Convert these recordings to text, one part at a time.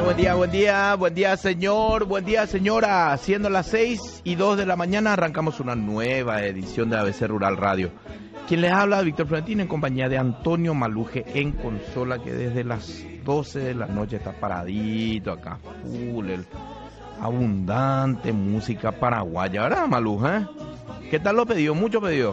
buen día señor, buen día señora. Siendo las 6:02 de la mañana arrancamos una nueva edición de ABC Rural Radio. Quien les habla, Víctor Florentino, en compañía de Antonio Maluje en consola, que desde las 12 de la noche está paradito acá, full, el abundante música paraguaya, ¿verdad, Maluje? ¿Qué tal lo pedido? ¿Mucho pedido?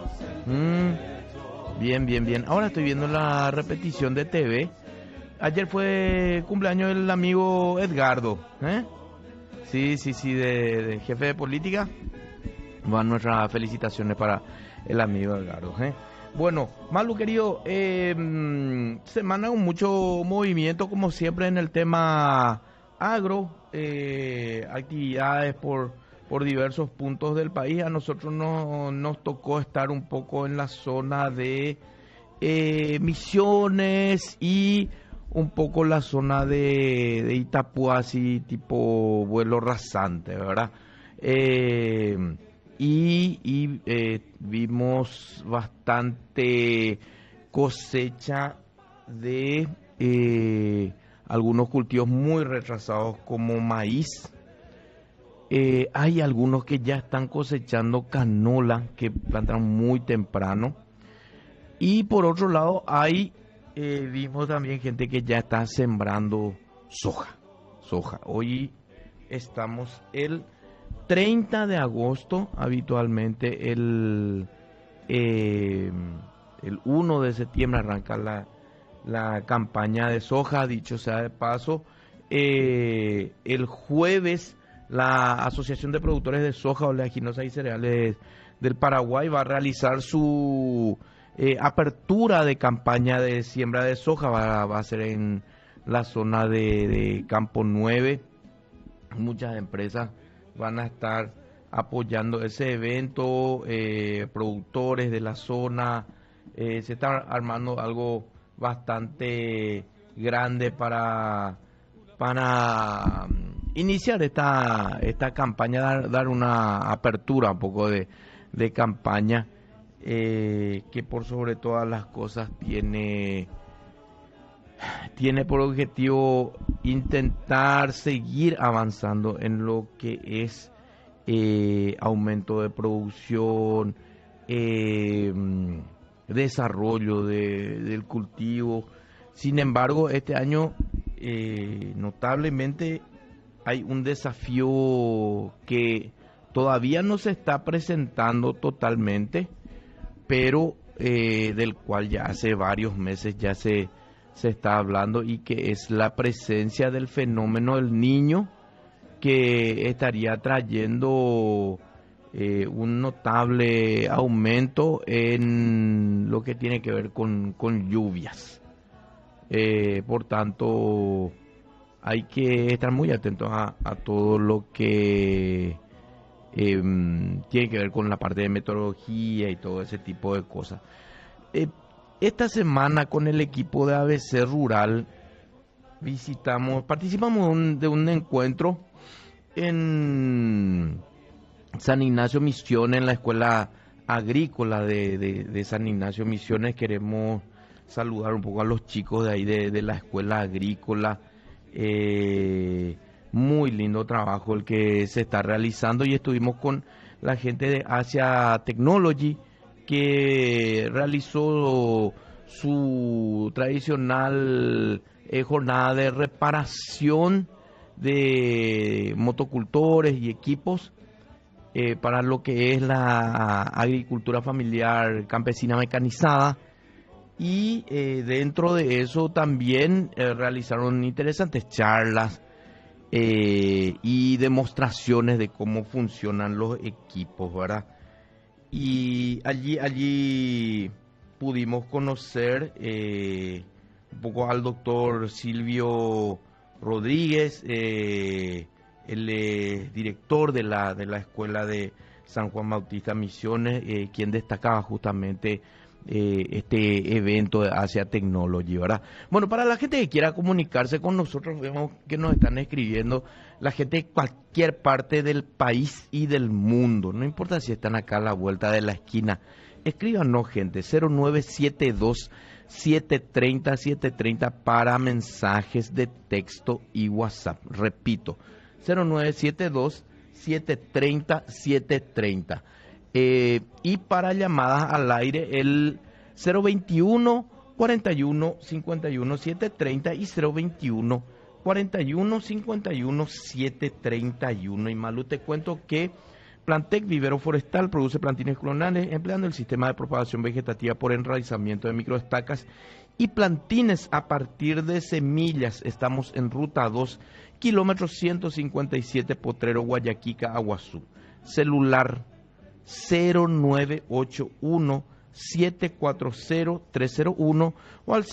Bien. Ahora estoy viendo la repetición de TV. Ayer fue cumpleaños del amigo Edgardo, ¿eh? Sí, de jefe de política. Van nuestras felicitaciones para el amigo Edgardo, ¿eh? Bueno, Malu querido, semana con mucho movimiento como siempre en el tema agro, actividades por diversos puntos del país. A nosotros nos tocó estar un poco en la zona de Misiones y un poco la zona de Itapúa, así tipo vuelo rasante, ¿verdad? Vimos bastante cosecha de algunos cultivos muy retrasados como maíz. Hay algunos que ya están cosechando canola, que plantan muy temprano. Y por otro lado vimos también gente que ya está sembrando soja. Hoy estamos el 30 de agosto, habitualmente el 1 de septiembre arranca la campaña de soja, dicho sea de paso. El jueves la Asociación de Productores de Soja, Oleaginosa y Cereales del Paraguay va a realizar su apertura de campaña de siembra de soja. Va a ser en la zona de Campo 9. Muchas empresas van a estar apoyando ese evento, productores de la zona. Se está armando algo bastante grande para iniciar esta campaña, dar una apertura un poco de campaña, que por sobre todas las cosas tiene por objetivo intentar seguir avanzando en lo que es aumento de producción, desarrollo del cultivo. Sin embargo, este año notablemente hay un desafío que todavía no se está presentando totalmente, pero del cual ya hace varios meses ya se está hablando, y que es la presencia del fenómeno del Niño, que estaría trayendo un notable aumento en lo que tiene que ver con lluvias. Por tanto, hay que estar muy atentos a todo lo que tiene que ver con la parte de meteorología y todo ese tipo de cosas. Esta semana con el equipo de ABC Rural participamos de un encuentro en San Ignacio Misiones, en la escuela agrícola de San Ignacio Misiones. Queremos saludar un poco a los chicos de ahí de la escuela agrícola. Muy lindo trabajo el que se está realizando, y estuvimos con la gente de Asia Technology, que realizó su tradicional jornada de reparación de motocultores y equipos para lo que es la agricultura familiar campesina mecanizada. Y dentro de eso también realizaron interesantes charlas y demostraciones de cómo funcionan los equipos, ¿verdad? Y allí pudimos conocer un poco al doctor Silvio Rodríguez, él es director de la escuela de San Juan Bautista Misiones, quien destacaba justamente este evento de Asia Technology, ¿verdad? Bueno, para la gente que quiera comunicarse con nosotros, vemos que nos están escribiendo la gente de cualquier parte del país y del mundo, no importa si están acá a la vuelta de la esquina. Escríbanos, gente, 0972 730 para mensajes de texto y WhatsApp. Repito, 0972-730-730. Y para llamadas al aire, el 021 41 51 730 y 021 41 51 731. Y Malú, te cuento que Plantec Vivero Forestal produce plantines clonales empleando el sistema de propagación vegetativa por enraizamiento de microestacas y plantines a partir de semillas. Estamos en ruta 2, kilómetro 157, Potrero, Guayaquica, Aguazú. Celular 0981 740-301 o al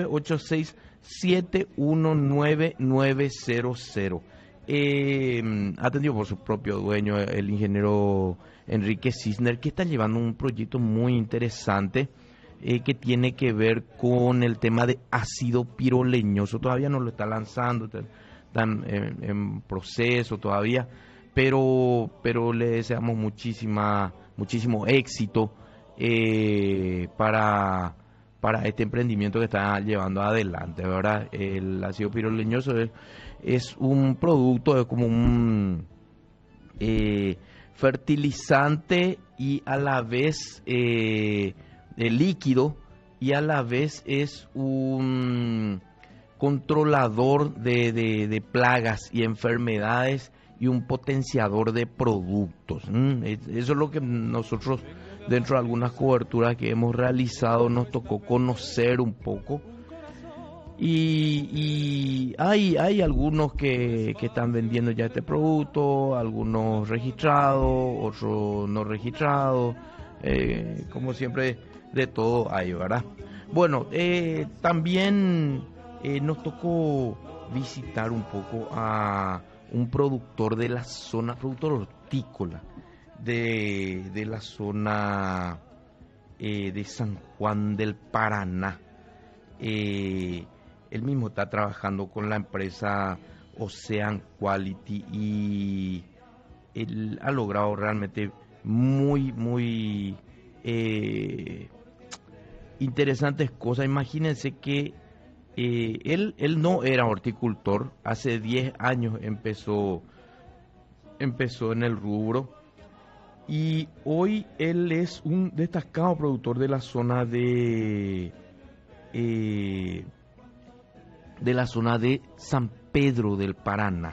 0986-719900. Atendido por su propio dueño, el ingeniero Enrique Cisner, que está llevando un proyecto muy interesante que tiene que ver con el tema de ácido piroleñoso. Todavía no lo está lanzando, están en proceso todavía, pero le deseamos muchísimo éxito para este emprendimiento que está llevando adelante, ¿verdad? El ácido piroleñoso es un producto, es como un fertilizante y a la vez líquido, y a la vez es un controlador de plagas y enfermedades y un potenciador de productos. Eso es lo que nosotros, dentro de algunas coberturas que hemos realizado, nos tocó conocer un poco. Y hay algunos que están vendiendo ya este producto, algunos registrados, otros no registrados, como siempre, de todo hay, ¿verdad? Bueno, también nos tocó visitar un poco a un productor de la zona, productor hortícola de la zona de San Juan del Paraná. Él mismo está trabajando con la empresa Ocean Quality y él ha logrado realmente muy interesantes cosas. Imagínense que él no era horticultor, hace 10 años empezó en el rubro, y hoy él es un destacado productor de la zona de San Pedro del Paraná.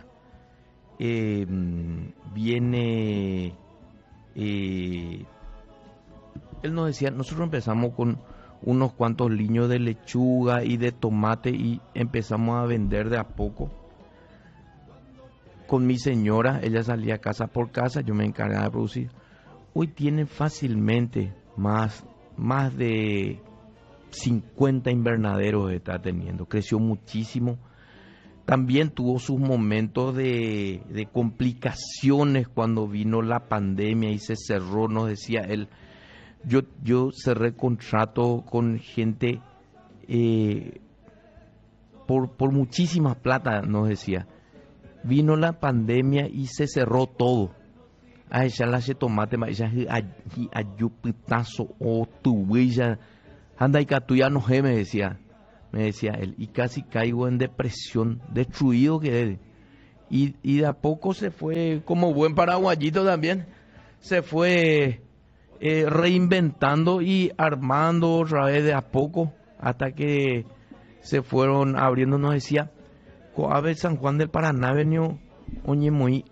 Él nos decía, nosotros empezamos con unos cuantos liños de lechuga y de tomate y empezamos a vender de a poco. Con mi señora, ella salía casa por casa, yo me encargaba de producir. Hoy tienen fácilmente más de 50 invernaderos está teniendo, creció muchísimo. También tuvo sus momentos de complicaciones cuando vino la pandemia y se cerró, nos decía él. Yo cerré contrato con gente por muchísima plata, nos decía. Vino la pandemia y se cerró todo. A ella la tomate, a ella ayupitazo o tuya. Anda y catuya no me decía él, y casi caigo en depresión, destruido quedé. Y de a poco se fue, como buen paraguayito también, se fue reinventando y armando otra vez de a poco, hasta que se fueron abriendo. Nos decía, Coave San Juan del Paraná venio, oñe muy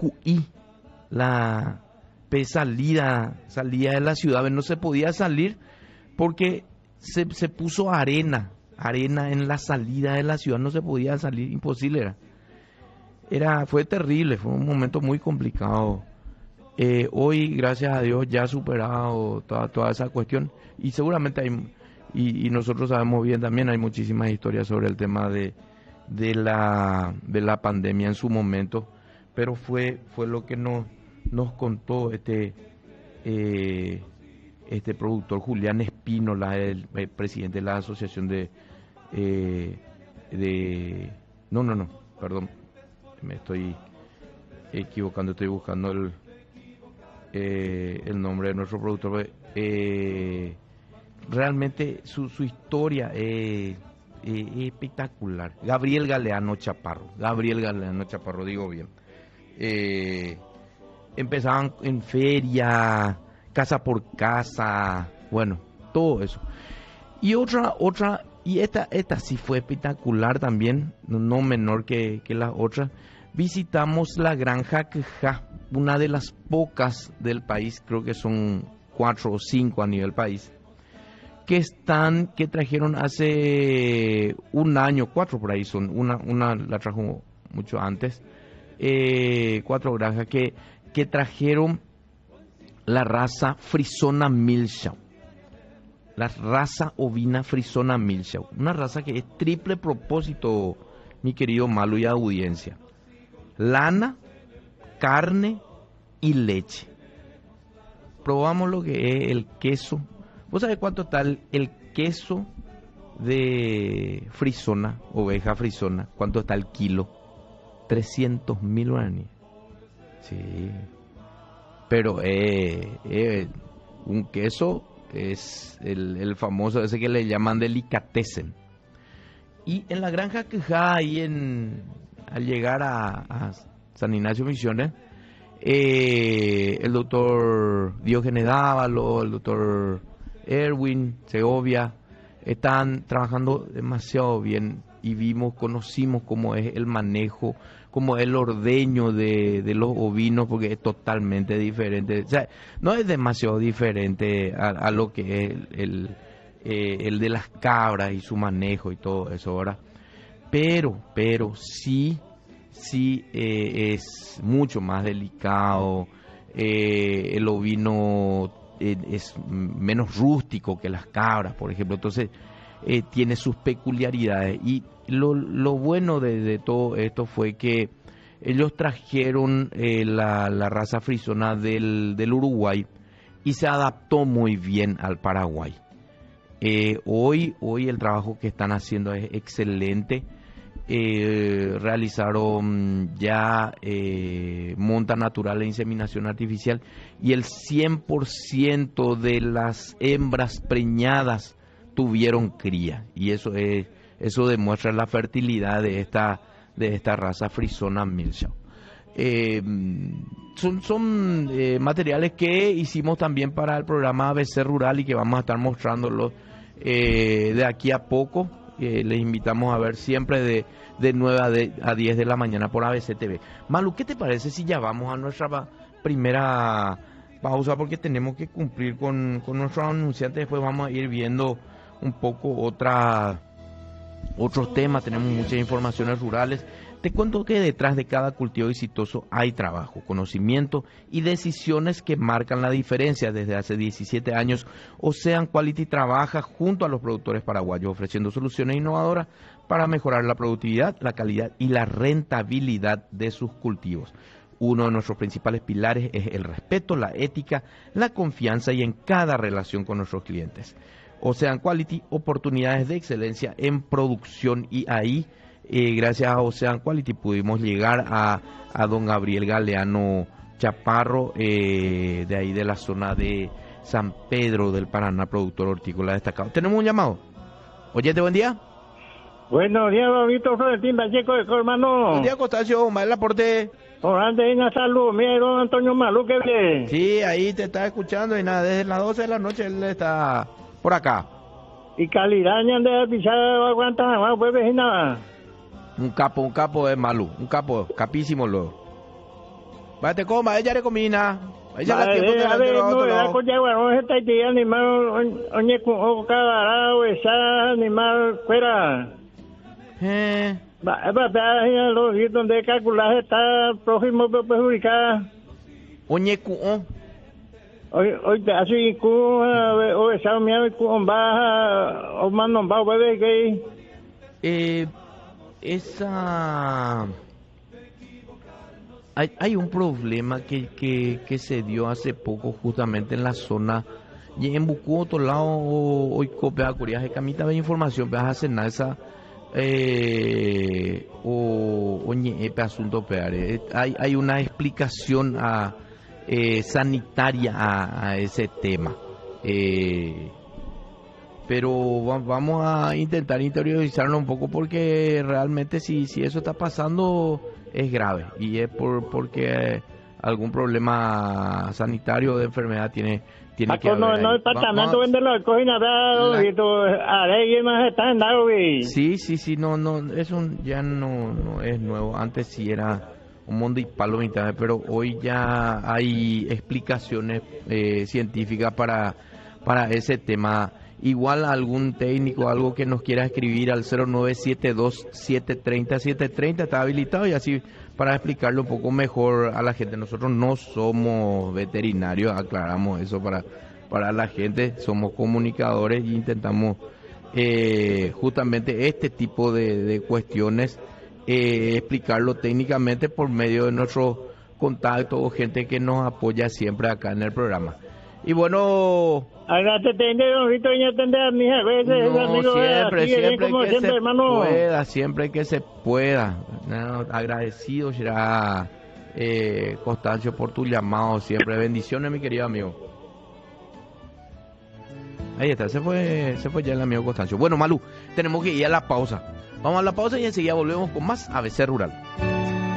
la salida de la ciudad, no se podía salir porque se puso arena en la salida de la ciudad, no se podía salir, imposible fue terrible, fue un momento muy complicado. Hoy, gracias a Dios, ya ha superado toda esa cuestión, y seguramente hay, y nosotros sabemos bien también, hay muchísimas historias sobre el tema de la pandemia en su momento, pero fue lo que nos contó este productor Julián Espínola, el presidente de la asociación perdón, me estoy equivocando, estoy buscando el nombre de nuestro productor, realmente su historia es espectacular. Gabriel Galeano Chaparro, digo bien. Empezaban en feria, casa por casa, bueno, todo eso. Y y esta sí fue espectacular también, no menor que las otras. Visitamos la Granja Quejá, una de las pocas del país, creo que son 4 o 5 a nivel país, que trajeron hace un año, 4 por ahí son, una la trajo mucho antes, 4 granjas que trajeron la raza Frisona Milchau. La raza ovina Frisona Milchau, una raza que es triple propósito, mi querido Malo y audiencia: lana, carne y leche. Probamos lo que es el queso. ¿Vos sabés cuánto está el queso de Frisona, oveja Frisona? ¿Cuánto está el kilo? 300.000 guaraníes. Sí, pero un queso es el famoso ese que le llaman delicatessen. Y en la Granja Quejá, ahí al llegar a San Ignacio Misiones, el doctor Diógenes Dávalo, el doctor Erwin Segovia están trabajando demasiado bien, y conocimos cómo es el manejo, cómo es el ordeño de los ovinos, porque es totalmente diferente. O sea, no es demasiado diferente a lo que es el de las cabras y su manejo y todo eso, ¿verdad? Pero sí es mucho más delicado. El ovino es menos rústico que las cabras, por ejemplo. Entonces tiene sus peculiaridades, y lo bueno de todo esto fue que ellos trajeron la raza frisona del Uruguay, y se adaptó muy bien al Paraguay. Hoy el trabajo que están haciendo es excelente. Realizaron ya monta natural e inseminación artificial, y el 100% de las hembras preñadas tuvieron cría, y eso demuestra la fertilidad de esta raza Frisona Milchau. Son materiales que hicimos también para el programa ABC Rural, y que vamos a estar mostrándolos de aquí a poco. Les invitamos a ver siempre de 9 a 10 de la mañana por ABC TV. Malu, ¿qué te parece si ya vamos a nuestra primera pausa? Porque tenemos que cumplir con nuestros anunciantes. Después vamos a ir viendo un poco otros temas. Tenemos muchas informaciones rurales. Te cuento que detrás de cada cultivo exitoso hay trabajo, conocimiento y decisiones que marcan la diferencia. Desde hace 17 años, Ocean Quality trabaja junto a los productores paraguayos, ofreciendo soluciones innovadoras para mejorar la productividad, la calidad y la rentabilidad de sus cultivos. Uno de nuestros principales pilares es el respeto, la ética, la confianza, y en cada relación con nuestros clientes. Ocean Quality, oportunidades de excelencia en producción, y ahí gracias a Ocean Quality pudimos llegar a don Gabriel Galeano Chaparro, de ahí de la zona de San Pedro del Paraná, productor hortícola destacado. ¿Tenemos un llamado? Oyente, buen día. Buenos días, Víctor Florentín Pacheco, hermano. Buen día, Costacio, mal aporte. Orante, una salud, mira, don Antonio Malú, que bien. Sí, ahí te está escuchando, y nada, desde las 12 de la noche él está por acá. Y calidad, de pisar, aguanta, pues, nada. Un capo es Malú, un capísimo luego. Vete coma, ella le comina. Ella la tiempo que a ver, no, la cosa bueno, esta idea animal, oye, con cabarao, esa animal fuera. Va, los sitios donde calcular está próximo perjudicar. Oye, cuón. Hoy te hace cuón, o esa mía cuón baja, o más no va, bebé, que. Hay un problema que se dio hace poco justamente en la zona, y en Bucú, otro lado, hoy copia curiaje, que a mí también información, vas a hacer nada esa asunto peare. Hay una explicación sanitaria a ese tema. pero vamos a intentar interiorizarlo un poco porque realmente si eso está pasando es grave y es porque algún problema sanitario o de enfermedad tiene que haber. No departamento vende los cocinas Sí, no ya no es nuevo. Antes sí era un mundo y palo mitad, pero hoy ya hay explicaciones científicas para ese tema. Igual algún técnico, algo que nos quiera escribir al 0972-730-730 está habilitado y así para explicarlo un poco mejor a la gente. Nosotros no somos veterinarios, aclaramos eso para la gente, somos comunicadores y intentamos justamente este tipo de cuestiones explicarlo técnicamente por medio de nuestro contacto o gente que nos apoya siempre acá en el programa. Y bueno, siempre que se pueda. Agradecido será Constancio por tu llamado siempre. Bendiciones, mi querido amigo. Ahí está, se fue ya el amigo Constancio. Bueno, Malú, tenemos que ir a la pausa. Vamos a la pausa y enseguida volvemos con más ABC Rural.